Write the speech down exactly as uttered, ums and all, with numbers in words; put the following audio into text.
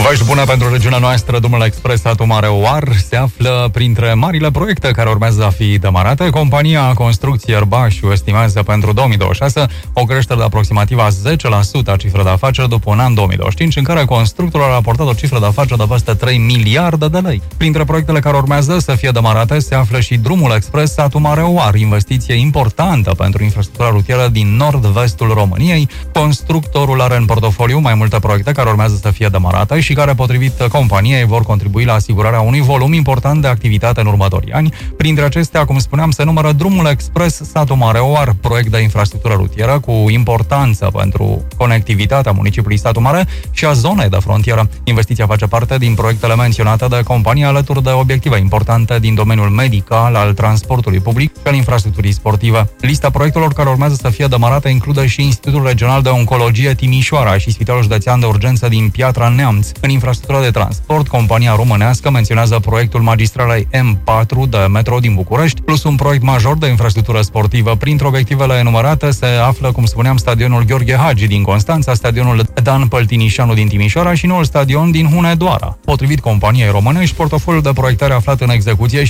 Vești bune pentru regiunea noastră. Drumul expres Satu Mare Oar se află printre marile proiecte care urmează a fi demarate. Compania Construcții Ierbașu estimează pentru două mii douăzeci și șase o creștere de aproximativ a zece la sută a cifrei de afaceri după un an două mii douăzeci și cinci în care constructorul a raportat o cifră de afaceri de peste trei miliarde de lei. Printre proiectele care urmează să fie demarate se află și drumul expres Satu Mare Oar, investiție importantă pentru infrastructura rutieră din nord-vestul României. Constructorul are în portofoliu mai multe proiecte care urmează să fie demarate și care, potrivit companiei, vor contribui la asigurarea unui volum important de activitate în următorii ani. Printre acestea, cum spuneam, se numără drumul expres Satu Mare Oar, proiect de infrastructură rutieră cu importanță pentru conectivitatea municipiului Satu Mare și a zonei de frontieră. Investiția face parte din proiectele menționate de companie alături de obiective importante din domeniul medical, al transportului public și al infrastructurii sportive. Lista proiectelor care urmează să fie demarate include și Institutul Regional de Oncologie Timișoara și Spitalul Județean de Urgență din Piatra Neamț. În infrastructura de transport, compania românească menționează proiectul magistralei M patru de metro din București, plus un proiect major de infrastructură sportivă. Printre obiectivele enumerate se află, cum spuneam, stadionul Gheorghe Hagi din Constanța, stadionul Dan Păltinișanu din Timișoara și noul stadion din Hunedoara. Potrivit companiei românești, portofoliul de proiectare aflat în execuție